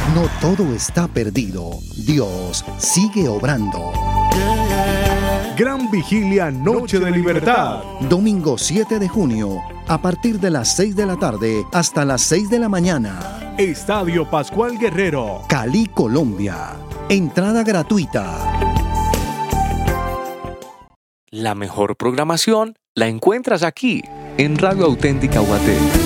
No todo está perdido. Dios sigue obrando. Gran Vigilia, Noche de Libertad. Domingo 7 de junio, a partir de las 6 de la tarde hasta las 6 de la mañana. Estadio Pascual Guerrero, Cali, Colombia. Entrada gratuita. La mejor programación la encuentras aquí, en Radio Auténtica Guaté.